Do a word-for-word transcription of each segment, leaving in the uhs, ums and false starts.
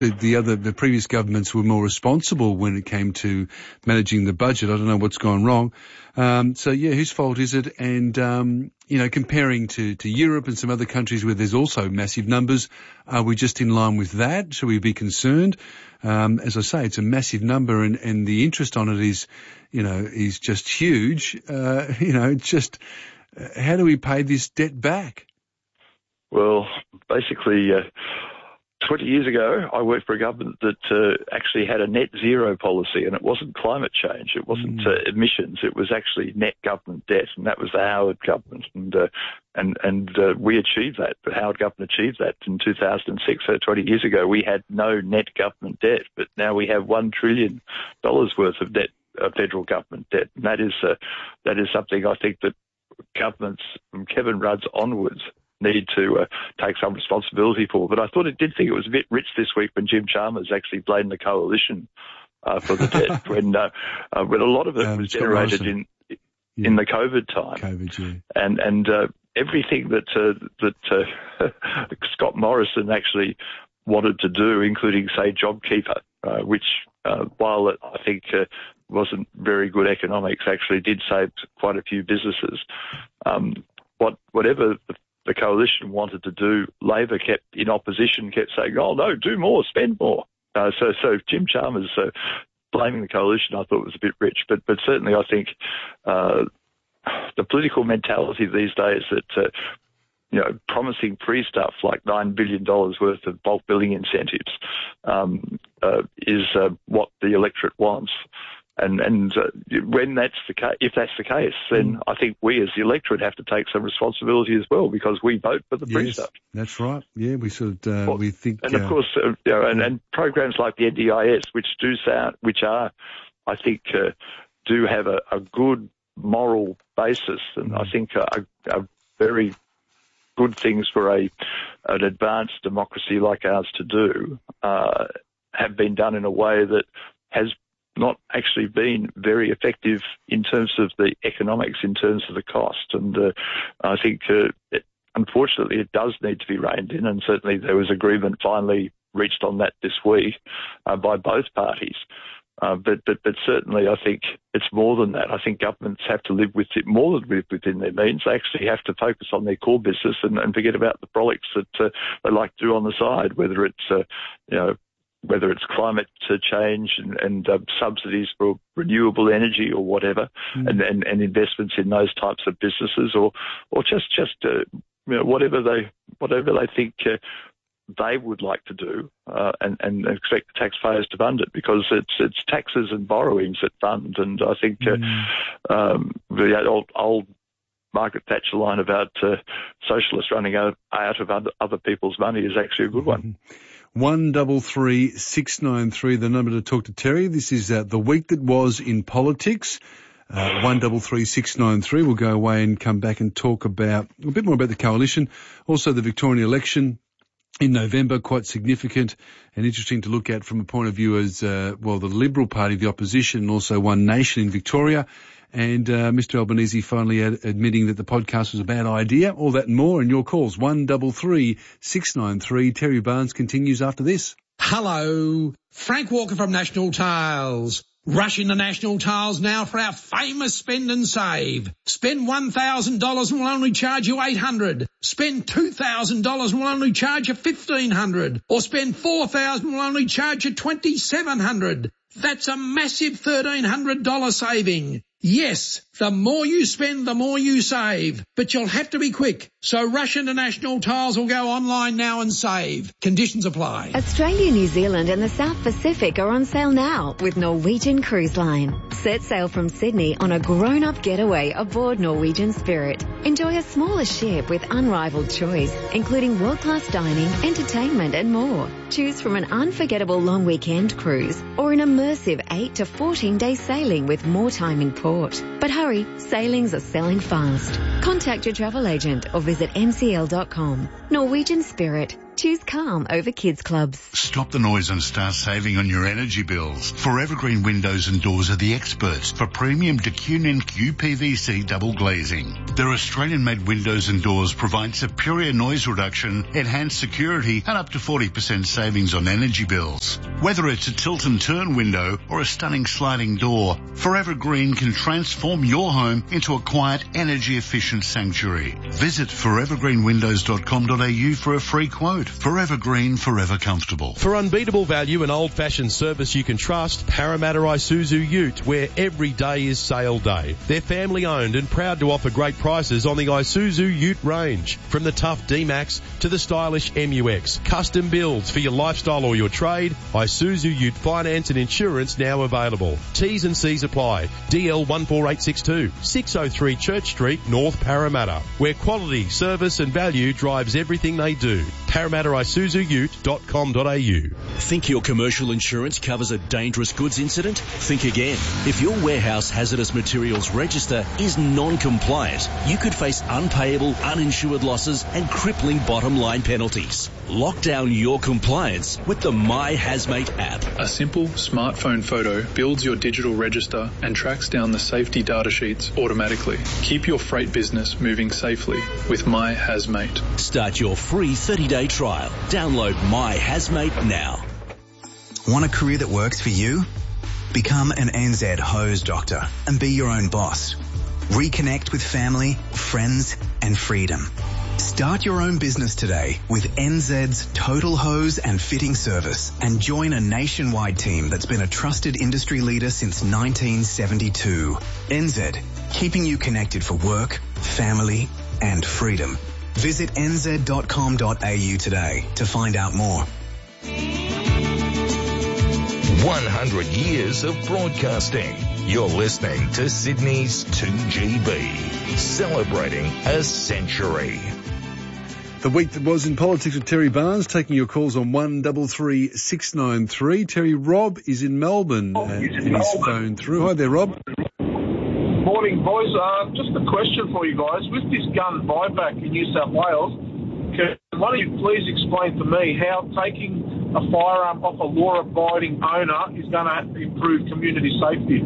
the, the other, the previous governments were more responsible when it came to managing the budget. I don't know what's gone wrong. Um, so yeah, whose fault is it? And, um, you know, comparing to, to Europe and some other countries where there's also massive numbers, are we just in line with that? Should we be concerned? Um, as I say, it's a massive number and, and the interest on it is, you know, is just huge. Uh, you know, it's just, uh, how do we pay this debt back? Well, basically, uh, twenty years ago, I worked for a government that uh, actually had a net zero policy, and it wasn't climate change, it wasn't mm. uh, emissions, it was actually net government debt, and that was the Howard government, and uh, and and uh, we achieved that. The Howard government achieved that in two thousand six. So twenty years ago, we had no net government debt, but now we have one trillion dollars worth of debt, uh, federal government debt, and that is uh, that is something I think that governments from Kevin Rudd's onwards need to uh, take some responsibility for. But I thought it did think it was a bit rich this week when Jim Chalmers actually blamed the coalition uh, for the debt when uh, uh, when a lot of it um, was generated in in yeah. the COVID time. COVID, yeah. And and uh, everything that uh, that uh, Scott Morrison actually wanted to do, including say JobKeeper, uh, which uh, while it, I think uh, wasn't very good economics, actually did save quite a few businesses. Um, what whatever the the coalition wanted to do, Labor kept in opposition, kept saying, oh, no, do more, spend more. Uh, so so Jim Chalmers uh, blaming the coalition I thought was a bit rich. But but certainly I think uh, the political mentality these days that, uh, you know, promising free stuff like nine billion dollars worth of bulk billing incentives um, uh, is uh, what the electorate wants. And, and uh, when that's the case, if that's the case, then I think we as the electorate have to take some responsibility as well, because we vote for the free yes, stuff. That's right. Yeah, we sort of, uh, well, we think. And of uh, course, uh, you know, and, and programs like the N D I S, which do sound, which are, I think, uh, do have a, a good moral basis, and mm. I think are, are very good things for a an advanced democracy like ours to do, uh, have been done in a way that has not actually been very effective in terms of the economics, in terms of the cost. And uh, I think, uh, it, unfortunately, it does need to be reined in, and certainly there was agreement finally reached on that this week uh, by both parties. Uh, but, but but certainly I think it's more than that. I think governments have to live with it more than live within their means. They actually have to focus on their core business and, and forget about the frolics that uh, they like to do on the side, whether it's, uh, you know, whether it's climate change and, and uh, subsidies for renewable energy or whatever, mm. and, and, and investments in those types of businesses, or or just just uh, you know, whatever they whatever they think uh, they would like to do, uh, and, and expect the taxpayers to fund it, because it's it's taxes and borrowings that fund. And I think uh, mm. um, the old, old Margaret Thatcher line about uh, socialists running out, out of other, other people's money is actually a good one. One double three six nine three, the number to talk to Terry. This is uh, the week that was in politics. Uh, one double three six nine three. We'll go away and come back and talk about a bit more about the coalition. Also, the Victorian election in November, quite significant and interesting to look at from a point of view as uh, well, the Liberal Party, the opposition, and also One Nation in Victoria. And uh, Mister Albanese finally ad- admitting that the podcast was a bad idea. All that and more, and your calls, one double three six nine three. Terry Barnes continues after this. Hello, Frank Walker from National Tiles. Rush into National Tiles now for our famous spend and save. Spend one thousand dollars and we'll only charge you eight hundred dollars. Spend two thousand dollars and we'll only charge you fifteen hundred dollars. Or spend four thousand dollars and we'll only charge you twenty-seven hundred dollars. That's a massive thirteen hundred dollars saving. Yes, the more you spend, the more you save. But you'll have to be quick. So rush into National Tiles or go online now and save. Conditions apply. Australia, New Zealand and the South Pacific are on sale now with Norwegian Cruise Line. Set sail from Sydney on a grown-up getaway aboard Norwegian Spirit. Enjoy a smaller ship with unrivaled choice, including world-class dining, entertainment and more. Choose from an unforgettable long weekend cruise or an immersive eight to fourteen day sailing with more time in port. But hurry, sailings are selling fast. Contact your travel agent or visit n c l dot com. Norwegian Spirit. Choose calm over kids clubs. Stop the noise and start saving on your energy bills. Forever Green Windows and Doors are the experts for premium D Q N N Q P V C double glazing. Their Australian-made windows and doors provide superior noise reduction, enhanced security and up to forty percent savings on energy bills. Whether it's a tilt and turn window or a stunning sliding door, Forever Green can transform your home into a quiet, energy-efficient sanctuary. Visit forever green windows dot com dot a u for a free quote. Forever Green, forever comfortable. For unbeatable value and old-fashioned service you can trust, Parramatta Isuzu Ute, where every day is sale day. They're family-owned and proud to offer great prices on the Isuzu Ute range. From the tough D-Max to the stylish M U X. Custom builds for your lifestyle or your trade. Isuzu Ute finance and insurance now available. T's and C's apply. D L one four eight six two, six oh three Church Street, North Parramatta, where quality, service and value drives everything they do. Parramatta Isuzu Ute dot com dot a u. Think your commercial insurance covers a dangerous goods incident? Think again. If your warehouse hazardous materials register is non-compliant, you could face unpayable, uninsured losses and crippling bottom line penalties. Lock down your compliance with the My Hazmate app. A simple smartphone photo builds your digital register and tracks down the safety data sheets automatically. Keep your freight business moving safely with My Hazmate. Start your free thirty-day trial. Download My Hazmate now. Want a career that works for you? Become an N Z hose doctor and be your own boss. Reconnect with family, friends and freedom. Start your own business today with N Z's Total Hose and Fitting Service and join a nationwide team that's been a trusted industry leader since nineteen seventy-two. N Z, keeping you connected for work, family and freedom. Visit n z dot com dot a u today to find out more. one hundred years of broadcasting. You're listening to Sydney's two G B, celebrating a century. The week that was in politics with Terry Barnes, taking your calls on one three three six nine three. Terry, Rob is in Melbourne uh, and he's phoned through. Hi there, Rob. Morning, boys. Uh, just a question for you guys. With this gun buyback in New South Wales, can one of you please explain to me how taking a firearm off a law-abiding owner is going to improve community safety?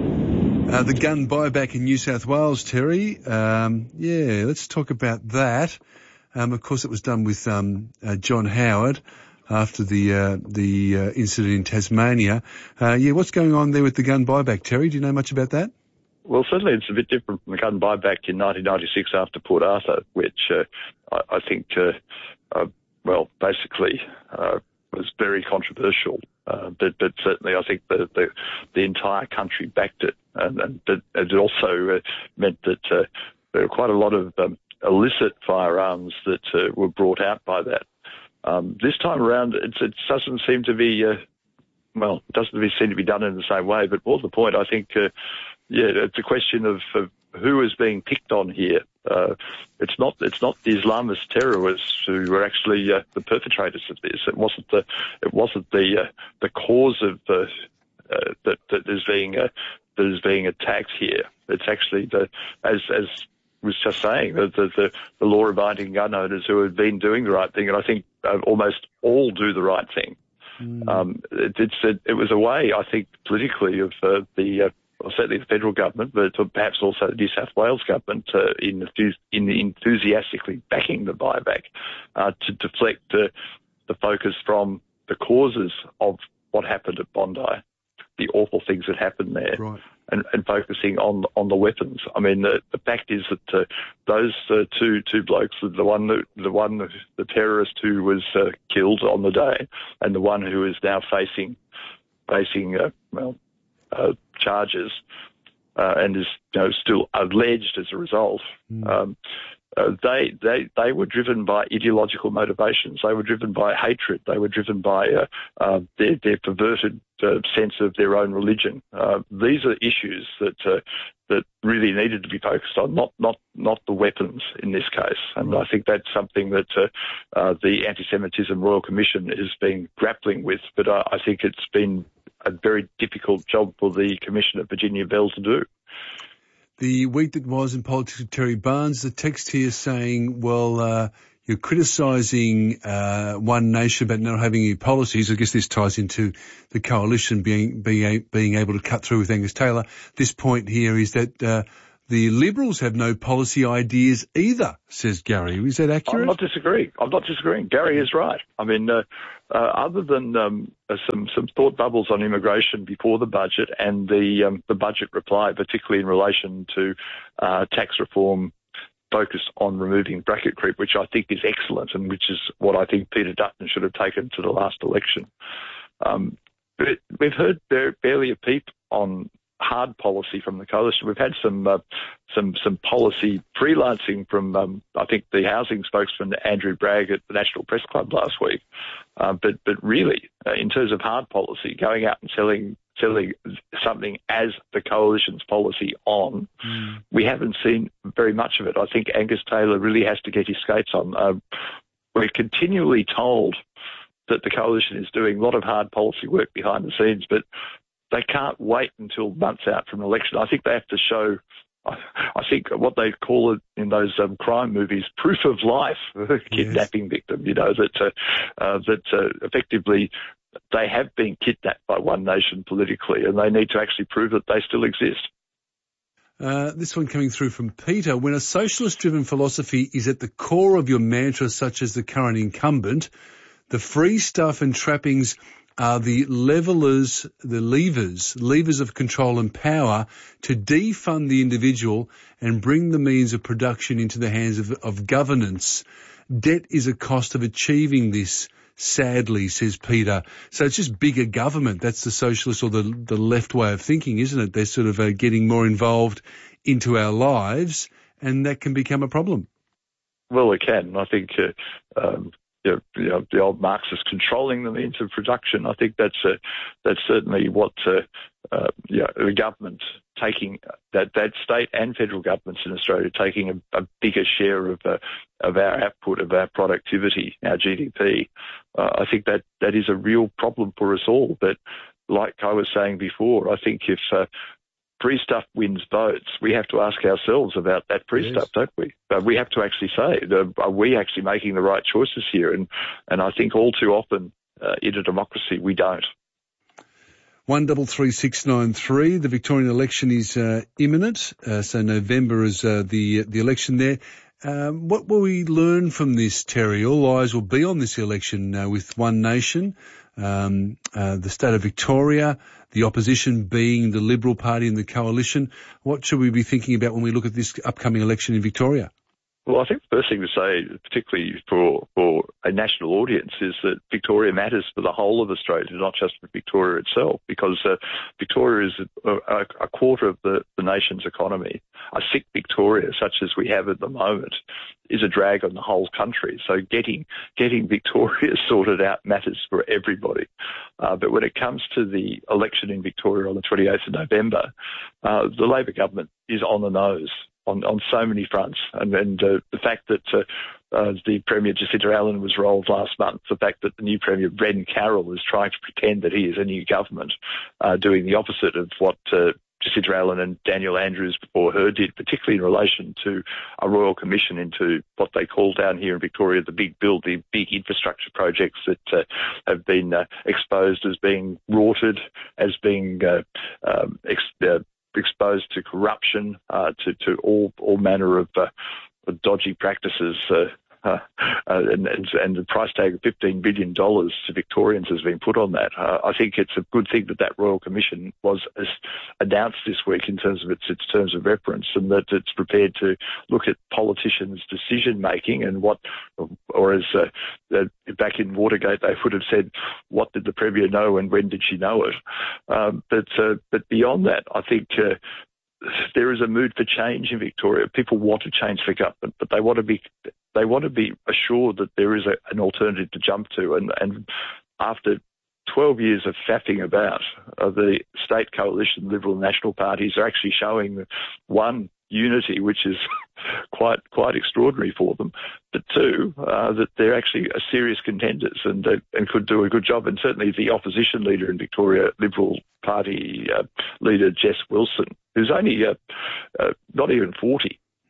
Uh, the gun buyback in New South Wales, Terry. Um, yeah, let's talk about that. Um, of course, it was done with um, uh, John Howard after the uh, the uh, incident in Tasmania. Uh, yeah, what's going on there with the gun buyback, Terry? Do you know much about that? Well, certainly it's a bit different from the gun buyback in nineteen ninety-six after Port Arthur, which uh, I, I think, uh, uh, well, basically uh, was very controversial. Uh, but, but certainly I think the, the, the entire country backed it. And, and but it also uh, meant that uh, there were quite a lot of um, illicit firearms that uh, were brought out by that. Um, this time around, it's, it doesn't seem to be, uh, well, it doesn't seem to be done in the same way. But more to the point, I think, uh, yeah, it's a question of, of who is being picked on here. Uh, it's not it's not the Islamist terrorists who were actually uh, the perpetrators of this. It wasn't the it wasn't the uh, the cause of uh, uh, that that is being uh, that is being attacked here. It's actually the as as was just saying the the, the, the law-abiding gun owners who have been doing the right thing, and I think uh, almost all do the right thing. Mm. Um, it, it's a, it was a way, I think, politically of uh, the uh, well, certainly the federal government, but perhaps also the New South Wales government uh, in, in enthusiastically backing the buyback uh, to deflect uh, the focus from the causes of what happened at Bondi, the awful things that happened there, right. and, and focusing on on the weapons. I mean, the, the fact is that uh, those uh, two two blokes, the one that, the one the terrorist who was uh, killed on the day, and the one who is now facing facing uh, well. Uh, charges uh, and is you know still alleged as a result. Mm. Um, uh, they they they were driven by ideological motivations. They were driven by hatred. They were driven by uh, uh, their their perverted uh, sense of their own religion. Uh, these are issues that uh, that really needed to be focused on, not not not the weapons in this case. And right. I think that's something that uh, uh, the Anti-Semitism Royal Commission has been grappling with. But uh, I think it's been a very difficult job for the Commissioner, Virginia Bell, to do. The week that was in politics with Terry Barnes, the text here saying, well, uh, you're criticising uh, One Nation about not having any policies. I guess this ties into the coalition being being, being able to cut through with Angus Taylor. This point here is that uh, the Liberals have no policy ideas either, says Gary. Is that accurate? I'm not disagreeing. I'm not disagreeing. Gary is right. I mean, uh, uh, other than um, uh, some some thought bubbles on immigration before the budget and the um, the budget reply, particularly in relation to uh, tax reform focused on removing bracket creep, which I think is excellent and which is what I think Peter Dutton should have taken to the last election. Um, but we've heard barely a peep on hard policy from the coalition. We've had some uh, some some policy freelancing from um, I think the housing spokesman Andrew Bragg at the National Press Club last week. Uh, but but really, uh, in terms of hard policy, going out and selling selling something as the coalition's policy on, mm. we haven't seen very much of it. I think Angus Taylor really has to get his skates on. Uh, we're continually told that the coalition is doing a lot of hard policy work behind the scenes, but they can't wait until months out from an election. I think they have to show, I think what they call it in those um, crime movies, proof of life, kidnapping yes. victim, you know, that, uh, uh, that uh, effectively they have been kidnapped by One Nation politically, and they need to actually prove that they still exist. Uh, this one coming through from Peter. When a socialist-driven philosophy is at the core of your mantra, such as the current incumbent, the free stuff and trappings are the levelers, the levers, levers of control and power to defund the individual and bring the means of production into the hands of, of governance. Debt is a cost of achieving this, sadly, says Peter. So it's just bigger government. That's the socialist or the, the left way of thinking, isn't it? They're sort of uh, getting more involved into our lives, and that can become a problem. Well, it can. I think uh, um, you know, you know, the old Marxists controlling the means of production. I think that's uh, that's certainly what uh, uh, you know, the government taking that that state and federal governments in Australia taking a, a bigger share of uh, of our output, of our productivity, our G D P. Uh, I think that that is a real problem for us all. But like I was saying before, I think if uh, free stuff wins votes, we have to ask ourselves about that free yes. stuff, don't we? Uh, we have to actually say, are we actually making the right choices here? And and I think all too often uh, in a democracy, we don't. One double three six nine three. The Victorian election is uh, imminent, uh, so November is uh, the the election there. Um, what will we learn from this, Terry? All eyes will be on this election uh, with One Nation, um, uh, the state of Victoria, the opposition being the Liberal Party and the coalition. What should we be thinking about when we look at this upcoming election in Victoria? Well, I think the first thing to say, particularly for, for a national audience, is that Victoria matters for the whole of Australia, not just for Victoria itself, because uh, Victoria is a, a, a quarter of the, the nation's economy. A sick Victoria, such as we have at the moment, is a drag on the whole country. So getting getting Victoria sorted out matters for everybody. Uh, but when it comes to the election in Victoria on the twenty-eighth of November, uh, the Labor government is on the nose on, on so many fronts. And, and uh, the fact that uh, uh, the Premier Jacinta Allen was rolled last month, the fact that the new Premier Bren Carroll is trying to pretend that he is a new government, uh, doing the opposite of what uh, Jacinta Allen and Daniel Andrews before her did, particularly in relation to a royal commission into what they call down here in Victoria the big build, the big infrastructure projects that uh, have been uh, exposed as being rorted, as being uh, um, ex- uh, exposed to corruption, uh, to, to all all manner of uh, dodgy practices. Uh, Uh, uh, and, and, and the price tag of fifteen billion dollars to Victorians has been put on that. Uh, I think it's a good thing that that Royal Commission was uh, announced this week in terms of its, its terms of reference, and that it's prepared to look at politicians' decision-making and what, or as uh, uh, back in Watergate they would have said, what did the Premier know and when did she know it? Um, but, uh, but beyond that, I think uh, there is a mood for change in Victoria. People want to change the government, but they want to be they want to be assured that there is a, an alternative to jump to. And, and after twelve years of faffing about, uh, the state coalition, Liberal and National parties are actually showing, one, unity, which is quite quite extraordinary for them, but two, uh, that they're actually a serious contenders and uh, and could do a good job. And certainly the opposition leader in Victoria, Liberal Party uh, leader Jess Wilson, who's only uh, uh, not even forty,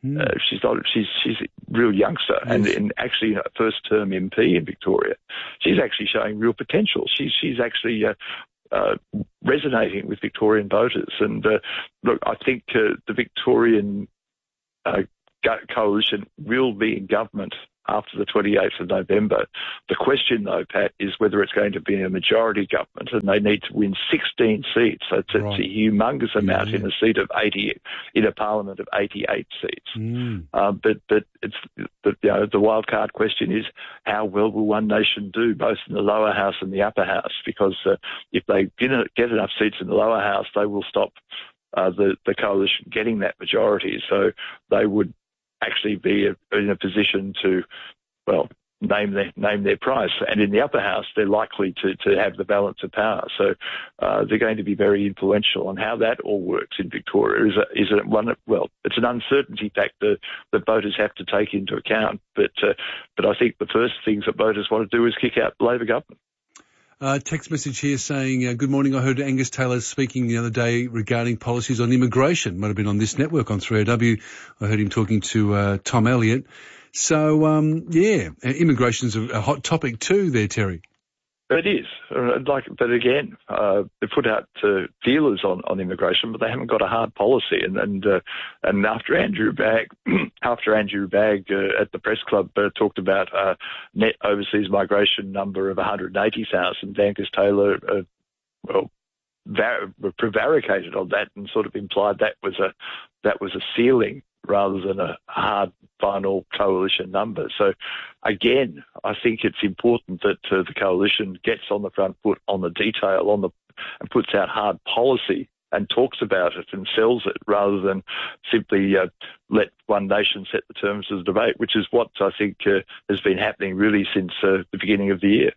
Mm. Uh, she's not. She's she's a real youngster, yes. and, and actually a first-term M P in Victoria. She's actually showing real potential. She's she's actually uh, uh, resonating with Victorian voters. And uh, look, I think uh, the Victorian uh, coalition will be in government after the twenty-eighth of November. The question, though, Pat, is whether it's going to be a majority government, and they need to win sixteen seats. So it's, right. it's a humongous amount yeah, yeah. in a seat of eighty, in a parliament of eighty-eight seats. Mm. Uh, but but it's the, you know, the wild card question is how well will One Nation do, both in the lower house and the upper house? Because uh, if they get enough seats in the lower house, they will stop uh, the the coalition getting that majority. So they would actually be in a position to, well, name their name their price. And in the upper house, they're likely to, to have the balance of power. So uh, they're going to be very influential on how that all works in Victoria. Is a, is it one? Well, it's an uncertainty factor that voters have to take into account. But uh, but I think the first things that voters want to do is kick out the Labor government. Uh, text message here saying, uh, good morning. I heard Angus Taylor speaking the other day regarding policies on immigration. Might have been on this network on three O W. I heard him talking to uh, Tom Elliott. So, um, yeah, immigration's a, a hot topic too there, Terry. It is. Like, but again, uh, they put out uh, feelers on, on immigration, but they haven't got a hard policy. And and, uh, and after Andrew Bagg, after Andrew Bagg uh, at the press club uh, talked about uh, net overseas migration number of one hundred eighty thousand, Angus Taylor, uh, well, var- prevaricated on that and sort of implied that was a that was a ceiling rather than a hard final coalition number. So, again, I think it's important that uh, the coalition gets on the front foot on the detail, on the and puts out hard policy and talks about it and sells it rather than simply uh, let One Nation set the terms of the debate, which is what I think uh, has been happening really since uh, the beginning of the year.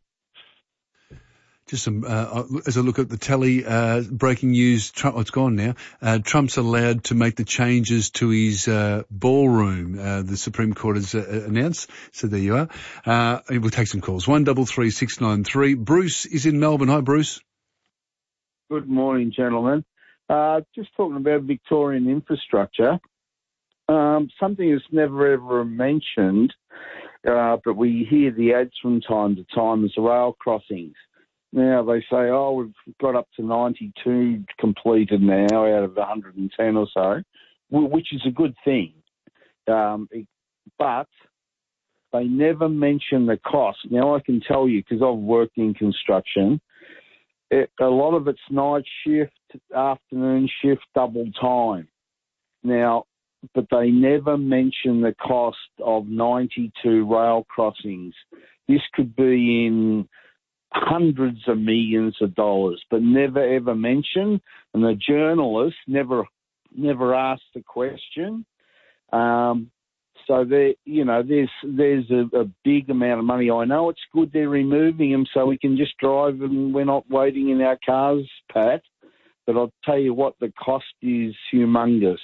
Just some, uh, as I look at the tally, uh, breaking news, Trump, oh, it's gone now. Uh, Trump's allowed to make the changes to his, uh, ballroom. Uh, the Supreme Court has uh, announced. So there you are. Uh, we'll take some calls. One double three six nine three. Bruce is in Melbourne. Hi, Bruce. Good morning, gentlemen. Uh, just talking about Victorian infrastructure. Um, something that's never ever mentioned, uh, but we hear the ads from time to time is rail crossings. Now, they say, oh, we've got up to ninety-two completed now out of one hundred ten or so, which is a good thing. Um, but they never mention the cost. Now, I can tell you, because I've worked in construction, it, a lot of it's night shift, afternoon shift, double time. Now, but they never mention the cost of ninety-two rail crossings. This could be in hundreds of millions of dollars, but never ever mentioned. And the journalists never, never asked the question. Um, so there, you know, there's there's a, a big amount of money. I know it's good they're removing them so we can just drive and we're not waiting in our cars, Pat. But I'll tell you what, the cost is humongous.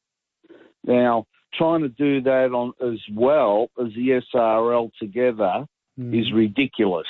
Now, trying to do that on as well as the S R L together mm. is ridiculous.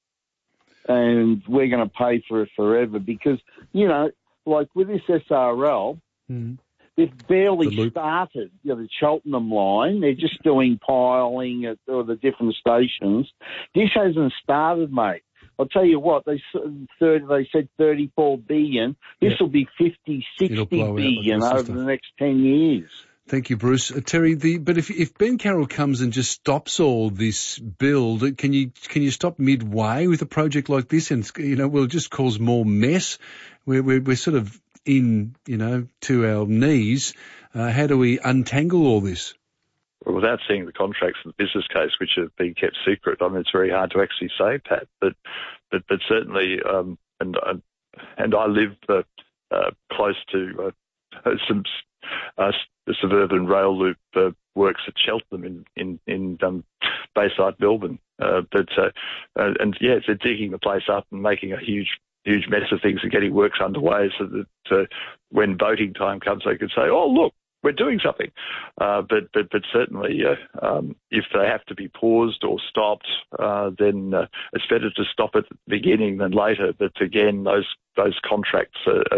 And we're going to pay for it forever because, you know, like with this S R L, mm. they've barely the started, you know, the Cheltenham line. They're just doing piling at all the different stations. This hasn't started, mate. I'll tell you what, they thirty, they said thirty-four billion. This will yeah. be fifty, sixty billion over the next ten years. Thank you, Bruce. Uh, Terry, the, but if, if Ben Carroll comes and just stops all this build, can you, can you stop midway with a project like this? And, you know, will it just cause more mess? We're, we're, we're sort of in, you know, to our knees. Uh, how do we untangle all this? Well, without seeing the contracts and the business case, which have been kept secret, I mean, it's very hard to actually say, Pat. But, but, but certainly, um, and, and I live, uh, uh, close to, uh, some, uh, the suburban rail loop uh, works at Cheltenham in in, in um, Bayside, Melbourne. Uh, but uh, uh, and yeah, they're digging the place up and making a huge huge mess of things and getting works underway so that uh, when voting time comes, they can say, "Oh, look, we're doing something." Uh, but but but certainly, uh, um, if they have to be paused or stopped, uh, then uh, it's better to stop at the beginning than later. But again, those those contracts are, are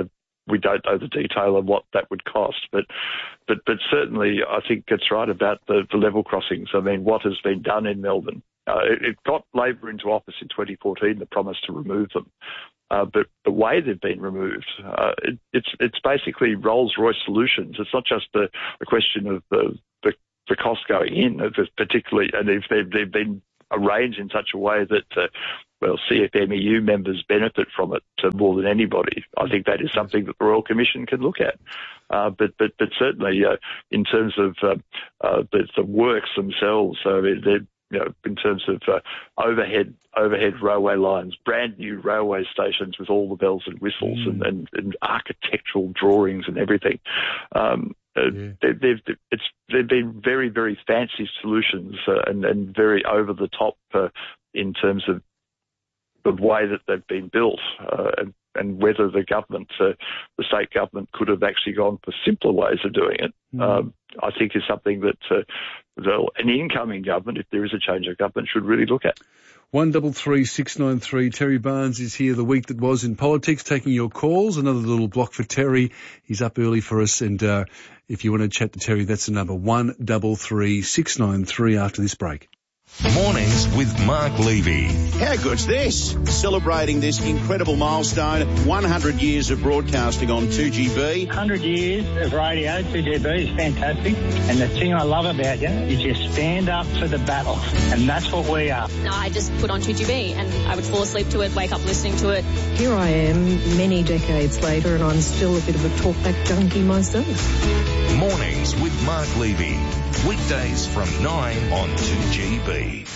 we don't know the detail of what that would cost. But but but certainly I think it's right about the, the level crossings. I mean, what has been done in Melbourne? Uh, it, it got Labor into office in twenty fourteen, the promise to remove them. Uh, but the way they've been removed, uh, it, it's it's basically Rolls-Royce solutions. It's not just the, the question of the, the the cost going in, particularly, and if they've, they've been arranged in such a way that, uh, well, C F M E U members benefit from it uh, more than anybody. I think that is something that the Royal Commission can look at. Uh, but, but, but certainly uh, in terms of uh, uh, the, the works themselves, uh, they're, you know, in terms of uh, overhead overhead railway lines, brand new railway stations with all the bells and whistles mm. and, and, and architectural drawings and everything. Um, uh, yeah. they, they've it's they've been very very fancy solutions uh, and, and very over the top uh, in terms of the way that they've been built, uh, and, and whether the government, uh, the state government, could have actually gone for simpler ways of doing it. Mm. Um, I think is something that uh, the, an incoming government, if there is a change of government, should really look at. One double three six nine three. Terry Barnes is here. The week that was in politics, taking your calls. Another little block for Terry. He's up early for us, and uh, if you want to chat to Terry, that's the number one double three six nine three. After this break. Mornings with Mark Levy. How good's this? Celebrating this incredible milestone, one hundred years of broadcasting on two G B. one hundred years of radio, two G B is fantastic. And the thing I love about you is you stand up for the battle. And that's what we are. I just put on two G B and I would fall asleep to it, wake up listening to it. Here I am many decades later and I'm still a bit of a talkback junkie myself. Mornings with Mark Levy. Weekdays from nine on two G B.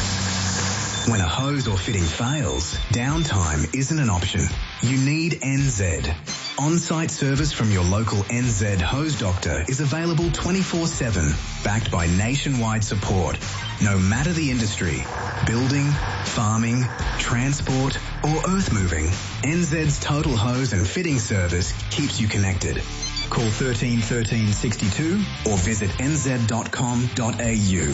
When a hose or fitting fails, downtime isn't an option. You need N Z. On-site service from your local N Z hose doctor is available twenty-four seven, backed by nationwide support. No matter the industry, building, farming, transport or earth moving, N Z's total hose and fitting service keeps you connected. Call thirteen thirteen sixty-two or visit n z dot com dot a u.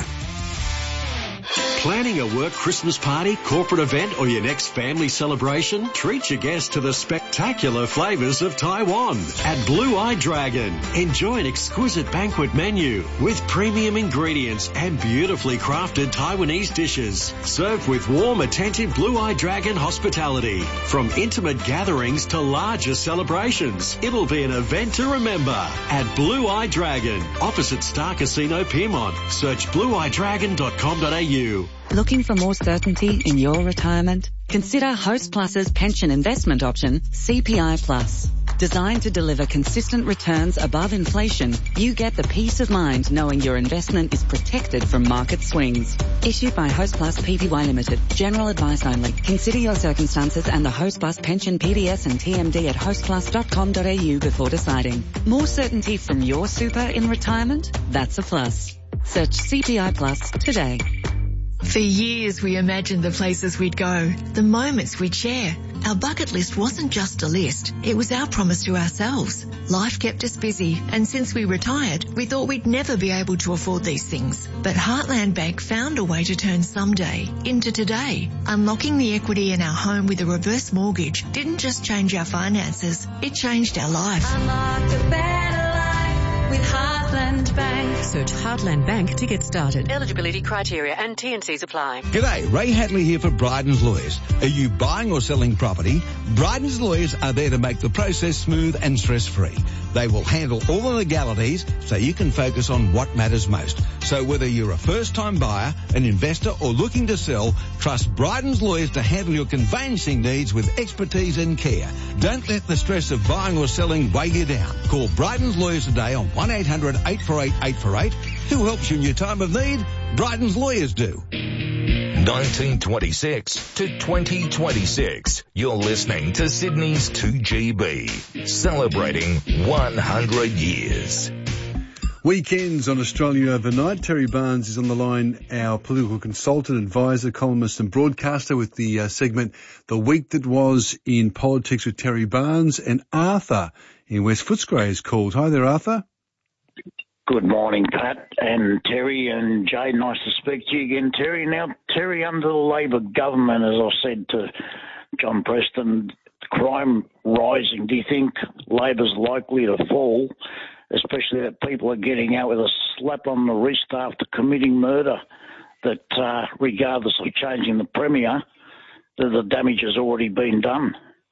Planning a work Christmas party, corporate event or your next family celebration? Treat your guests to the spectacular flavours of Taiwan at Blue Eye Dragon. Enjoy an exquisite banquet menu with premium ingredients and beautifully crafted Taiwanese dishes. Served with warm, attentive Blue Eye Dragon hospitality. From intimate gatherings to larger celebrations, it'll be an event to remember at Blue Eye Dragon, opposite Star Casino Piedmont. Search blue eye dragon dot com dot a u. Looking for more certainty in your retirement? Consider Host Plus's pension investment option, C P I Plus. Designed to deliver consistent returns above inflation, you get the peace of mind knowing your investment is protected from market swings. Issued by Host Plus P P Y Limited. General advice only. Consider your circumstances and the Host Plus pension P D S and T M D at host plus dot com dot a u before deciding. More certainty from your super in retirement? That's a plus. Search C P I Plus today. For years we imagined the places we'd go, the moments we'd share. Our bucket list wasn't just a list, it was our promise to ourselves. Life kept us busy, and since we retired, we thought we'd never be able to afford these things. But Heartland Bank found a way to turn someday into today. Unlocking the equity in our home with a reverse mortgage didn't just change our finances, it changed our life. Unlocked a better life with Heartland Bank. Search Heartland Bank to get started. Eligibility criteria and T and Cs apply. G'day, Ray Hadley here for Bryden's Lawyers. Are you buying or selling property? Bryden's Lawyers are there to make the process smooth and stress-free. They will handle all the legalities so you can focus on what matters most. So whether you're a first-time buyer, an investor or looking to sell, trust Bryden's Lawyers to handle your conveyancing needs with expertise and care. Don't let the stress of buying or selling weigh you down. Call Bryden's Lawyers today on one eight hundred eight four eight eight four eight. Who helps you in your time of need? Bryden's Lawyers do. nineteen twenty-six to twenty twenty-six. You're listening to Sydney's two G B, celebrating one hundred years. Weekends on Australia Overnight. Terry Barnes is on the line, our political consultant, advisor, columnist and broadcaster with the uh, segment The Week That Was in Politics with Terry Barnes. And Arthur in West Footscray is called. Hi there, Arthur. Good morning, Pat and Terry and Jay. Nice to speak to you again, Terry. Now, Terry, under the Labor government, as I said to John Preston, the crime rising, do you think Labor's likely to fall, especially that people are getting out with a slap on the wrist after committing murder, that uh, regardless of changing the Premier, that the damage has already been done?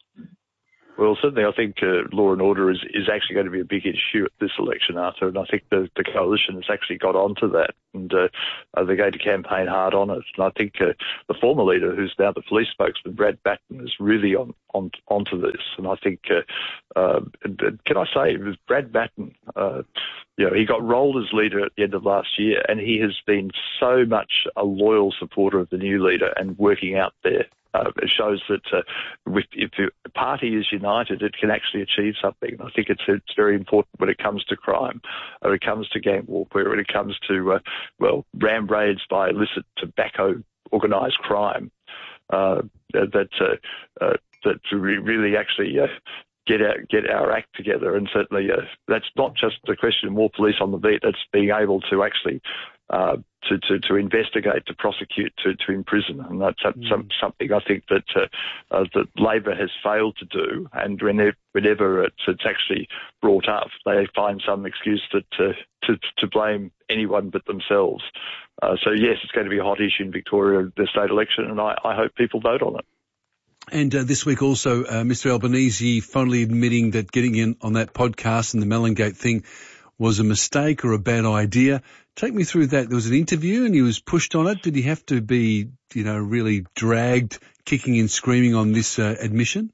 Well, certainly I think uh, law and order is, is actually going to be a big issue at this election, Arthur, and I think the, the coalition has actually got onto that, and uh, they're going to campaign hard on it. And I think uh, the former leader, who's now the police spokesman, Brad Batten, is really on, on onto this. And I think, uh, uh, can I say, it was Brad Batten, uh, you know, he got rolled as leader at the end of last year, and he has been so much a loyal supporter of the new leader and working out there. Uh, it shows that uh, with, if the party is united, it can actually achieve something. I think it's it's very important when it comes to crime, when it comes to gang warfare, when it comes to, uh, well, ram raids by illicit tobacco organised crime, uh, that uh, uh, that we really actually uh, get our, get our act together. And certainly uh, that's not just a question of more police on the beat, it's being able to actually Uh, to, to, to investigate, to prosecute, to, to imprison. And that's mm. some, something I think that uh, uh, that Labor has failed to do. And whenever, whenever it's, it's actually brought up, they find some excuse that, uh, to, to blame anyone but themselves. Uh, so, yes, it's going to be a hot issue in Victoria, the state election, and I, I hope people vote on it. And uh, this week also, uh, Mister Albanese fondly admitting that getting in on that podcast and the Mellongate thing was a mistake or a bad idea. Take me through that. There was an interview and he was pushed on it. Did he have to be, you know, really dragged, kicking and screaming on this uh, admission?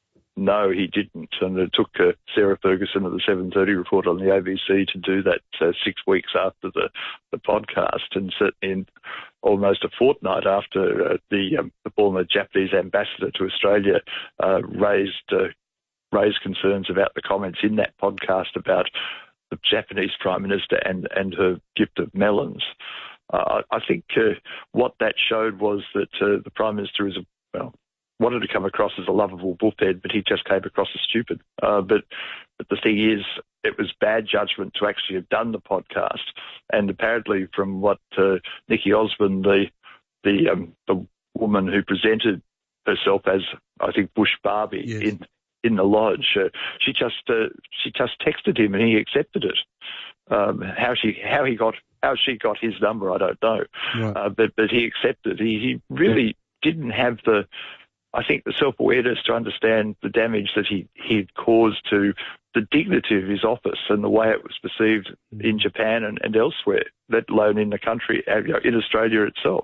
No, he didn't. And it took uh, Sarah Ferguson of the seven thirty report on the A B C to do that uh, six weeks after the, the podcast, and certainly in almost a fortnight after uh, the, um, the former Japanese ambassador to Australia uh, raised uh, raised concerns about the comments in that podcast about the Japanese Prime Minister and, and her gift of melons. Uh, I think uh, what that showed was that uh, the Prime Minister is a, well, wanted to come across as a lovable bullhead, but he just came across as stupid. Uh, but, but the thing is, it was bad judgment to actually have done the podcast. And apparently from what uh, Nikki Osborne, the, the, um, the woman who presented herself as, I think, Bush Barbie yes. in in the lodge, uh, she just uh, she just texted him and he accepted it. Um, how she how he got how she got his number, I don't know, right. uh, but but he accepted. He he really yeah. didn't have the, I think, the self awareness to understand the damage that he he'd caused to the dignity of his office and the way it was perceived mm. in Japan and, and elsewhere, let alone in the country, you know, in Australia itself.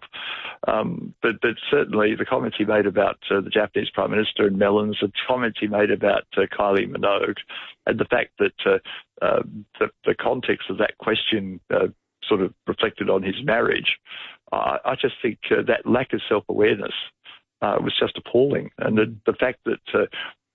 Um, but, but certainly the comments he made about uh, the Japanese Prime Minister and melons, the comments he made about uh, Kylie Minogue, and the fact that uh, uh, the, the context of that question uh, sort of reflected on his marriage, uh, I just think uh, that lack of self-awareness uh, was just appalling. And the, the fact that uh,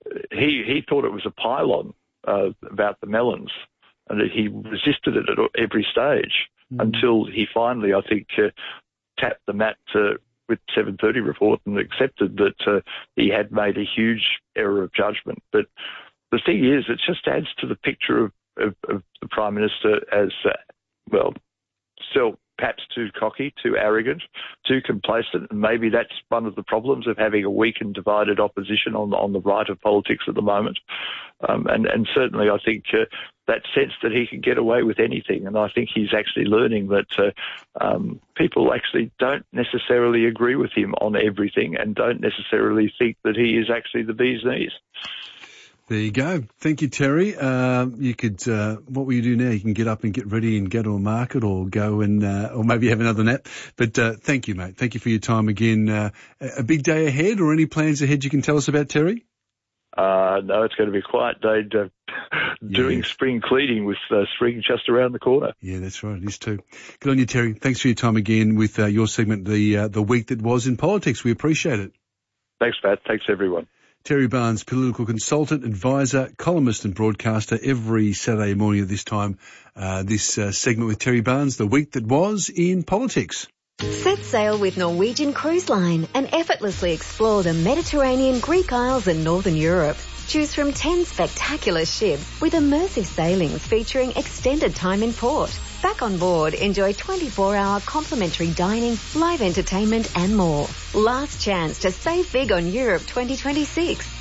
he, he thought it was a pylon uh, about the melons, and that he resisted it at every stage mm. until he finally, I think, uh, tapped the mat uh, with seven thirty report and accepted that uh, he had made a huge error of judgment. But the thing is, it just adds to the picture of, of, of the Prime Minister as, uh, well, still perhaps too cocky, too arrogant, too complacent, and maybe that's one of the problems of having a weak and divided opposition on, on the right of politics at the moment. Um, and, and certainly I think uh, that sense that he can get away with anything, and I think he's actually learning that uh, um, people actually don't necessarily agree with him on everything and don't necessarily think that he is actually the bee's knees. There you go. Thank you, Terry. Uh, you could, uh, what will you do now? You can get up and get ready and go to a market or go and, uh, or maybe have another nap. But, uh, thank you, mate. Thank you for your time again. Uh, a big day ahead or any plans ahead you can tell us about, Terry? Uh, no, it's going to be a quiet day uh, doing yes. spring cleaning with uh, spring just around the corner. Yeah, that's right. It is too. Good on you, Terry. Thanks for your time again with uh, your segment, the, uh, the week that was in politics. We appreciate it. Thanks, Pat. Thanks, everyone. Terry Barnes, political consultant, advisor, columnist and broadcaster every Saturday morning at this time. Uh, this uh, segment with Terry Barnes, the week that was in politics. Set sail with Norwegian Cruise Line and effortlessly explore the Mediterranean, Greek Isles and Northern Europe. Choose from ten spectacular ships with immersive sailings featuring extended time in port. Back on board, enjoy twenty-four hour complimentary dining, live entertainment and more. Last chance to save big on Europe twenty twenty-six.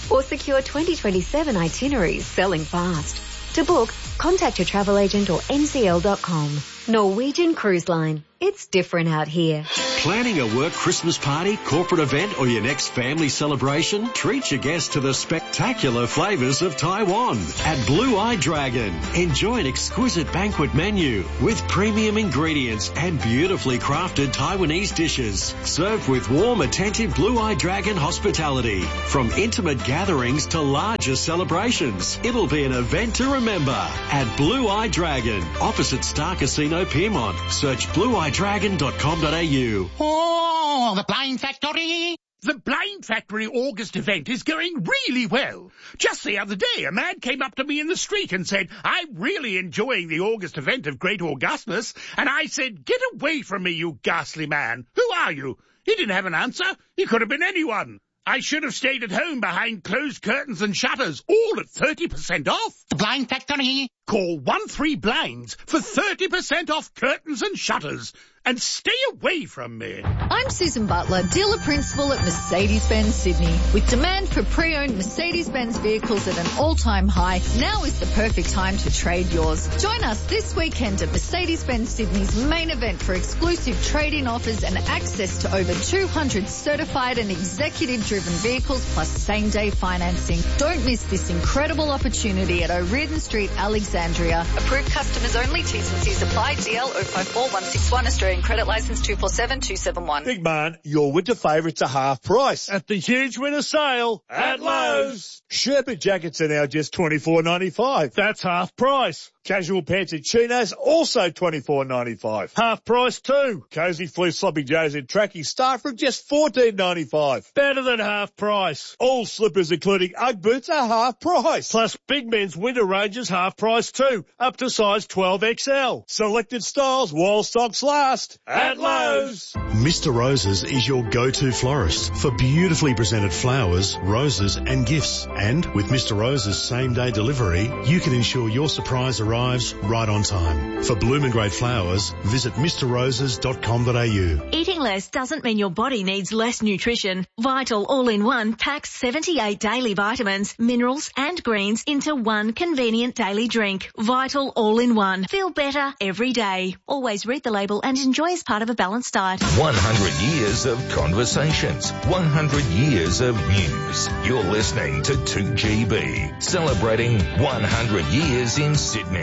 or secure twenty twenty-seven itineraries selling fast. To book, contact your travel agent or N C L dot com. Norwegian Cruise Line. It's different out here. Planning a work Christmas party, corporate event, or your next family celebration? Treat your guests to the spectacular flavours of Taiwan at Blue Eye Dragon. Enjoy an exquisite banquet menu with premium ingredients and beautifully crafted Taiwanese dishes, served with warm, attentive Blue Eye Dragon hospitality. From intimate gatherings to larger celebrations, it'll be an event to remember at Blue Eye Dragon, opposite Star Casino Piermont. Search blue eye dragon dot com dot a u. Oh, the Blind Factory! The Blind Factory August event is going really well. Just the other day, a man came up to me in the street and said, "I'm really enjoying the August event of Great Augustus." And I said, "Get away from me, you ghastly man. Who are you?" He didn't have an answer. He could have been anyone. I should have stayed at home behind closed curtains and shutters, all at thirty percent off. The Blind Factory. Call one three blinds for thirty percent off curtains and shutters. And stay away from me. I'm Susan Butler, dealer principal at Mercedes-Benz Sydney. With demand for pre-owned Mercedes-Benz vehicles at an all-time high, now is the perfect time to trade yours. Join us this weekend at Mercedes-Benz Sydney's main event for exclusive trade-in offers and access to over two hundred certified and executive-driven vehicles plus same-day financing. Don't miss this incredible opportunity at O'Riordan Street, Alexandria. Approved customers only. T's and C's apply. D L zero five four one six one. Australian credit license two four seven two seven one. Big man, your winter favourites are half price at the huge winter sale at Lowe's. Sherpa jackets are now just twenty-four ninety-five. That's half price. Casual pants and chinos also twenty-four ninety-five. Half price too. Cozy fleece sloppy joes and tracking start from just fourteen ninety-five. Better than half price. All slippers including Ugg boots are half price. Plus big men's winter ranges half price too, up to size twelve X L. Selected styles while stocks last at Lowe's. Mister Roses is your go-to florist for beautifully presented flowers, roses and gifts. And with Mister Roses same-day delivery, you can ensure your surprise arrives right on time. For bloom and grade flowers, visit mr roses dot com dot a u. Eating less doesn't mean your body needs less nutrition. Vital All-in-One packs seventy-eight daily vitamins, minerals and greens into one convenient daily drink. Vital All-in-One. Feel better every day. Always read the label and enjoy as part of a balanced diet. one hundred years of conversations, one hundred years of news. You're listening to two G B, celebrating one hundred years in Sydney.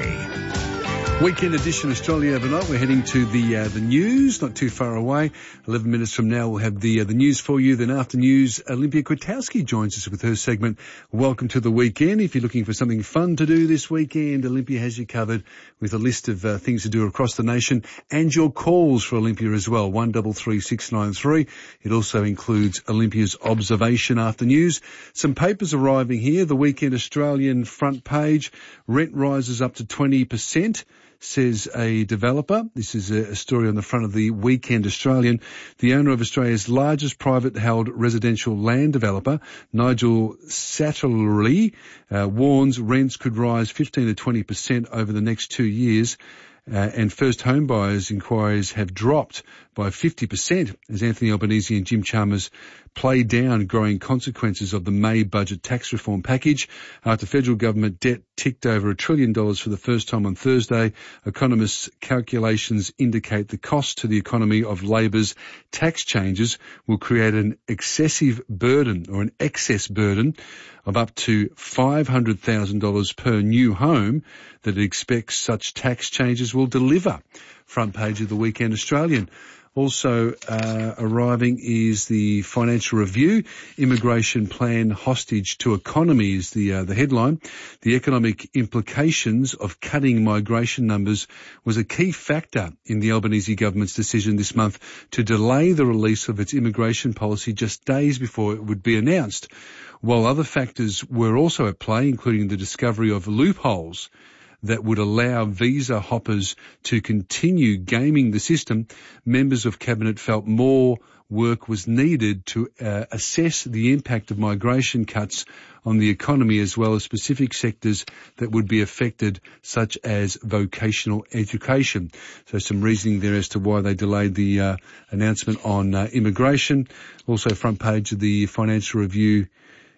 Weekend edition Australia Overnight. We're heading to the uh, the news, not too far away. Eleven minutes from now, we'll have the uh, the news for you. Then after news, Olympia Kwiatkowski joins us with her segment. Welcome to the weekend. If you're looking for something fun to do this weekend, Olympia has you covered with a list of uh, things to do across the nation and your calls for Olympia as well. One double three six nine three. It also includes Olympia's observation after news. Some papers arriving here. The Weekend Australian front page. Rent rises up to twenty percent. Says a developer. This is a story on the front of the Weekend Australian. The owner of Australia's largest private-held residential land developer, Nigel Satterley, uh, warns rents could rise fifteen to twenty percent over the next two years. Uh, and first home buyers inquiries have dropped by fifty percent as Anthony Albanese and Jim Chalmers play down growing consequences of the May budget tax reform package. After federal government debt ticked over a trillion dollars for the first time on Thursday, economists' calculations indicate the cost to the economy of Labor's tax changes will create an excessive burden or an excess burden of up to five hundred thousand dollars per new home that it expects such tax changes will deliver. Front page of the Weekend Australian. Also uh, arriving is the Financial Review. Immigration plan hostage to economy is the uh, the headline. The economic implications of cutting migration numbers was a key factor in the Albanese government's decision this month to delay the release of its immigration policy just days before it would be announced. While other factors were also at play, including the discovery of loopholes that would allow visa hoppers to continue gaming the system, members of Cabinet felt more work was needed to uh, assess the impact of migration cuts on the economy as well as specific sectors that would be affected, such as vocational education. So some reasoning there as to why they delayed the uh, announcement on uh, immigration. Also front page of the Financial Review.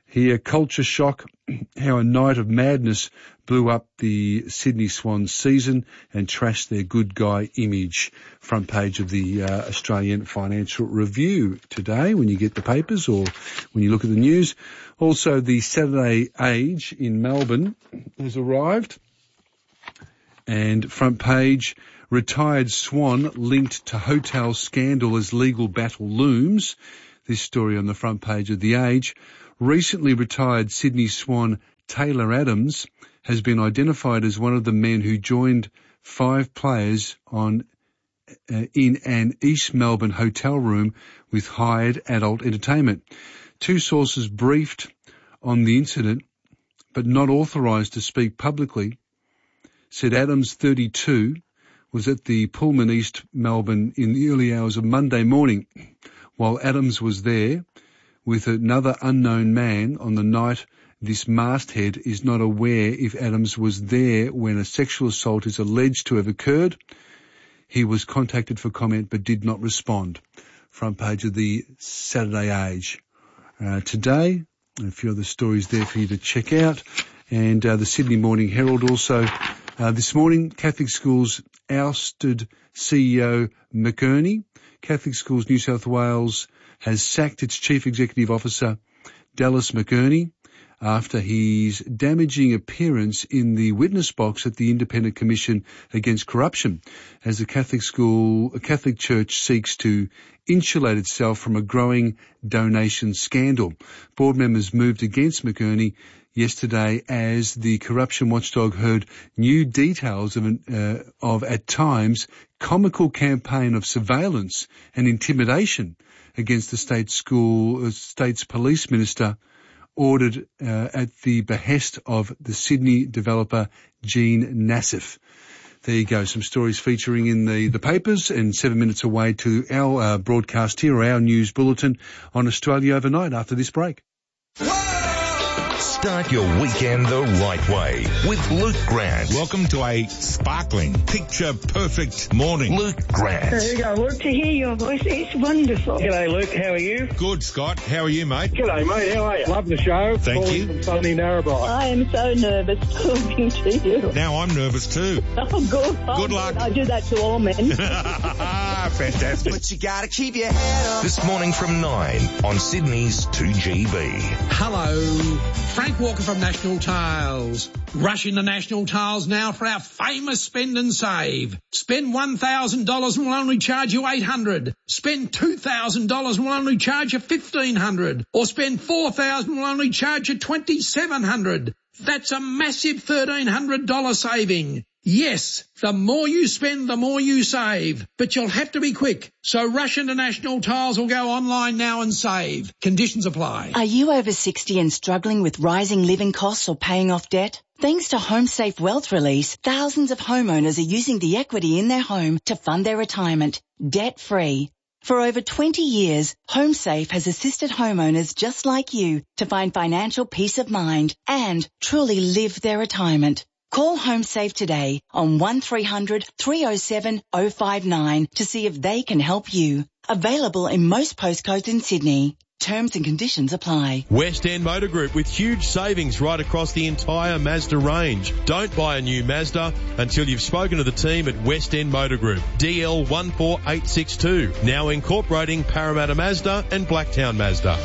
Here, culture shock, how a night of madness blew up the Sydney Swans season and trashed their good guy image. Front page of the uh, Australian Financial Review today when you get the papers or when you look at the news. Also, the Saturday Age in Melbourne has arrived. And front page, retired Swan linked to hotel scandal as legal battle looms. This story on the front page of the Age. Recently retired Sydney Swan Taylor Adams has been identified as one of the men who joined five players on uh, in an East Melbourne hotel room with hired adult entertainment. Two sources briefed on the incident, but not authorised to speak publicly, said Adams, thirty-two, was at the Pullman East Melbourne in the early hours of Monday morning. While Adams was there with another unknown man on the night, this masthead is not aware if Adams was there when a sexual assault is alleged to have occurred. He was contacted for comment but did not respond. Front page of the Saturday Age. Uh, today, a few other stories there for you to check out. And uh, the Sydney Morning Herald also. Uh, this morning, Catholic Schools ousted C E O McEarney. Catholic Schools New South Wales has sacked its Chief Executive Officer, Dallas McEarney, after his damaging appearance in the witness box at the Independent Commission Against Corruption, as the Catholic school, a Catholic Church seeks to insulate itself from a growing donation scandal. Board members moved against McEarney yesterday as the corruption watchdog heard new details of, an, uh, of at times, comical campaign of surveillance and intimidation against the state school, uh, state's police minister, ordered uh, at the behest of the Sydney developer Gene Nassif. There you go, some stories featuring in the, the papers, and seven minutes away to our uh, broadcast here, or our news bulletin on Australia Overnight after this break. Start your weekend the right way with Luke Grant. Welcome to a sparkling, picture-perfect morning. Luke Grant. There you go, Luke. To hear your voice, it's wonderful. G'day, Luke. How are you? Good, Scott. How are you, mate? G'day, mate. How are you? Love the show. Thank Calling you. From sunny Narrabri. I am so nervous talking to you. Now I'm nervous too. Oh, good. Oh, Good luck. I do that to all men. Fantastic. But you gotta keep your head up. This morning from nine on Sydney's two G B. Hello, Frank Walker from National Tiles. Rush into National Tiles now for our famous spend and save. Spend one thousand dollars and we'll only charge you eight hundred dollars. Spend two thousand dollars and we'll only charge you fifteen hundred dollars. Or spend four thousand dollars and we'll only charge you twenty-seven hundred dollars. That's a massive thirteen hundred dollars saving. Yes, the more you spend, the more you save. But you'll have to be quick. So rush into National Tiles or go online now and save. Conditions apply. Are you over sixty and struggling with rising living costs or paying off debt? Thanks to HomeSafe Wealth Release, thousands of homeowners are using the equity in their home to fund their retirement, debt-free. For over twenty years, HomeSafe has assisted homeowners just like you to find financial peace of mind and truly live their retirement. Call HomeSafe today on one three hundred three oh seven oh five nine to see if they can help you. Available in most postcodes in Sydney. Terms and conditions apply. West End Motor Group with huge savings right across the entire Mazda range. Don't buy a new Mazda until you've spoken to the team at West End Motor Group. D L one four eight six two. Now incorporating Parramatta Mazda and Blacktown Mazda.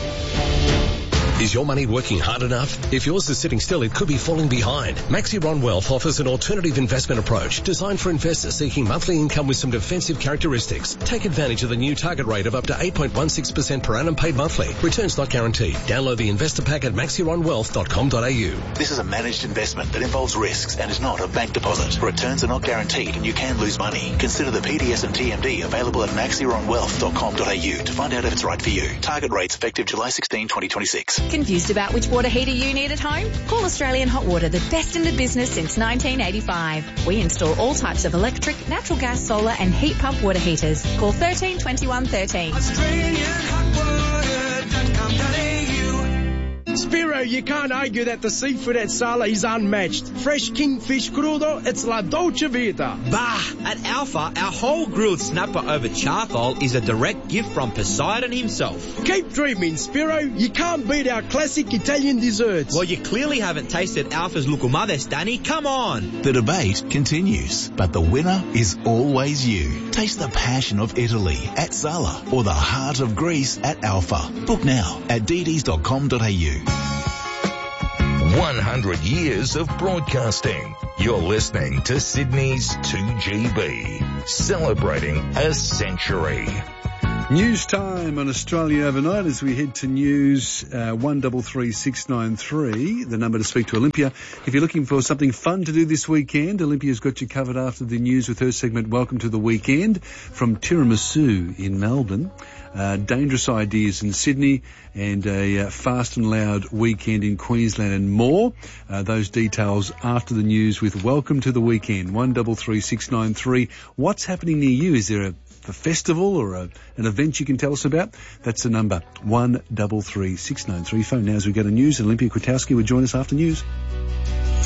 Is your money working hard enough? If yours is sitting still, it could be falling behind. Maxiron Wealth offers an alternative investment approach designed for investors seeking monthly income with some defensive characteristics. Take advantage of the new target rate of up to eight point one six percent per annum paid monthly. Returns not guaranteed. Download the investor pack at maxiron wealth dot com dot a u. This is a managed investment that involves risks and is not a bank deposit. Returns are not guaranteed and you can lose money. Consider the P D S and T M D available at maxiron wealth dot com dot a u to find out if it's right for you. Target rates effective July sixteenth, twenty twenty-six. Confused about which water heater you need at home? Call Australian Hot Water, the best in the business since nineteen eighty-five. We install all types of electric, natural gas, solar and heat pump water heaters. Call thirteen twenty-one thirteen. Australian Hot Water dot com dot a u. Spiro, you can't argue that the seafood at Sala is unmatched. Fresh kingfish crudo, it's la dolce vita. Bah! At Alpha, our whole grilled snapper over charcoal is a direct gift from Poseidon himself. Keep dreaming, Spiro. You can't beat our classic Italian desserts. Well, you clearly haven't tasted Alpha's Lucumades, Danny. Come on! The debate continues, but the winner is always you. Taste the passion of Italy at Sala or the heart of Greece at Alpha. Book now at d ds dot com dot a u. one hundred years of broadcasting. You're listening to Sydney's two G B, celebrating a century. News time on Australia Overnight as we head to news uh, one three three six nine three, the number to speak to Olympia. If you're looking for something fun to do this weekend, Olympia's got you covered after the news with her segment Welcome to the Weekend from Tiramisu in Melbourne. Uh, dangerous ideas in Sydney and a uh, fast and loud weekend in Queensland and more. Uh, those details after the news with Welcome to the Weekend, one three three six nine three. What's happening near you? Is there a, a festival or a, an event you can tell us about? That's the number, one three three six nine three. Phone now as we go to news. Olympia Kwiatkowski will join us after news.